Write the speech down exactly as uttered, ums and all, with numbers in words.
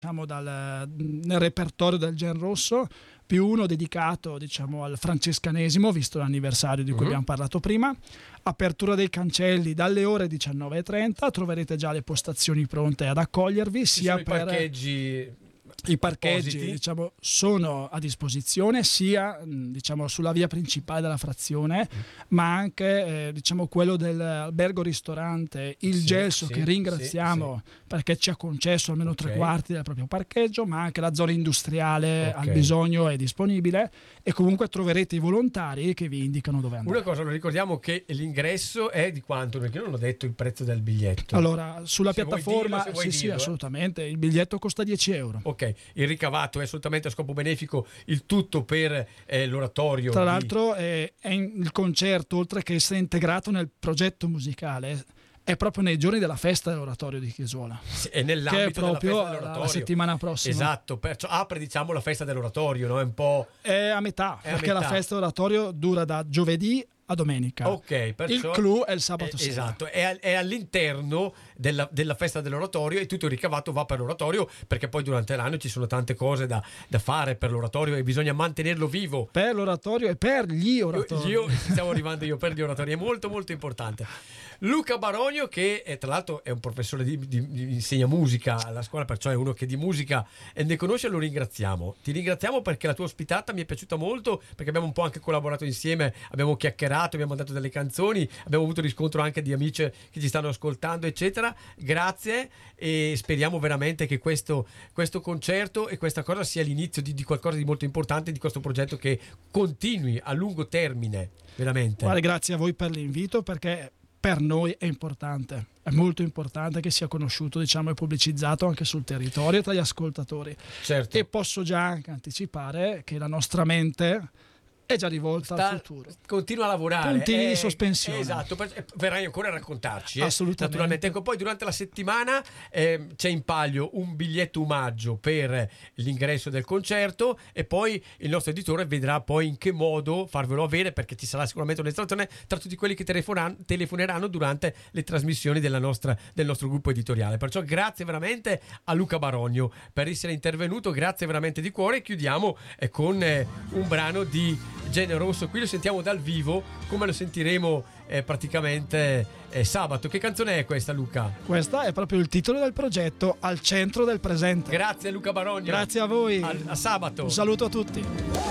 diciamo, dal, nel repertorio del Gen Rosso, più uno dedicato, diciamo, al francescanesimo, visto l'anniversario di cui uh-huh. abbiamo parlato prima. Apertura dei cancelli dalle ore diciannove e trenta, troverete già le postazioni pronte ad accogliervi. Ci sia sono per i parcheggi. I parcheggi diciamo, sono a disposizione sia diciamo, sulla via principale della frazione, mm. ma anche eh, diciamo, quello dell'albergo ristorante Il sì, Gelso, sì, che ringraziamo sì, sì. perché ci ha concesso almeno okay. tre quarti del proprio parcheggio, ma anche la zona industriale okay. al bisogno è disponibile, e comunque troverete i volontari che vi indicano dove andare. Una cosa, lo ricordiamo che l'ingresso è di quanto? Perché io non ho detto il prezzo del biglietto. Allora, sulla se piattaforma dirlo, sì, sì, dirlo, assolutamente, il biglietto costa dieci euro. Ok. Il ricavato è assolutamente a scopo benefico, il tutto per eh, l'oratorio. Tra di... l'altro è, è in, il concerto, oltre che essere integrato nel progetto musicale, è proprio nei giorni della festa dell'oratorio di Chiesuola, sì, è nell'ambito che è proprio della festa dell'oratorio. La settimana prossima. Esatto, perciò apre diciamo la festa dell'oratorio, no? È un po' è a metà, è perché a metà. La festa dell'oratorio dura da giovedì a domenica. Ok, perciò il clou è il sabato eh, sera. Esatto, è, è all'interno della, della festa dell'oratorio, e tutto il ricavato va per l'oratorio, perché poi durante l'anno ci sono tante cose da, da fare per l'oratorio e bisogna mantenerlo vivo. Per l'oratorio e per gli oratori. Io, io stiamo arrivando io per gli oratori, è molto molto importante. Luca Baronio, che è, tra l'altro è un professore di, di, di insegna musica alla scuola, perciò è uno che di musica ne conosce, lo ringraziamo. Ti ringraziamo perché la tua ospitata mi è piaciuta molto, perché abbiamo un po' anche collaborato insieme, abbiamo chiacchierato, abbiamo mandato delle canzoni, abbiamo avuto riscontro anche di amici che ci stanno ascoltando, eccetera. Grazie, e speriamo veramente che questo, questo concerto e questa cosa sia l'inizio di, di qualcosa di molto importante, di questo progetto che continui a lungo termine, veramente. Guarda, grazie a voi per l'invito, perché per noi è importante, è molto importante che sia conosciuto, diciamo, e pubblicizzato anche sul territorio tra gli ascoltatori. Certo. E posso già anche anticipare che la nostra mente è già rivolta Sta, al futuro. Continua a lavorare. Puntini eh, di sospensione. Esatto, per, verrai ancora a raccontarci. Eh, Assolutamente. Naturalmente. Ecco, poi durante la settimana eh, c'è in palio un biglietto omaggio per l'ingresso del concerto, e poi il nostro editore vedrà poi in che modo farvelo avere, perché ci sarà sicuramente un'estrazione tra tutti quelli che telefoneranno, telefoneranno durante le trasmissioni della nostra, del nostro gruppo editoriale. Perciò grazie veramente a Luca Baronio per essere intervenuto, grazie veramente di cuore. Chiudiamo eh, con eh, un brano di Gen Rosso. Qui lo sentiamo dal vivo, come lo sentiremo eh, praticamente eh, sabato. Che canzone è questa, Luca? Questa è proprio il titolo del progetto, Al centro del presente. Grazie Luca Baronio. Grazie a voi. A, a sabato. Un saluto a tutti.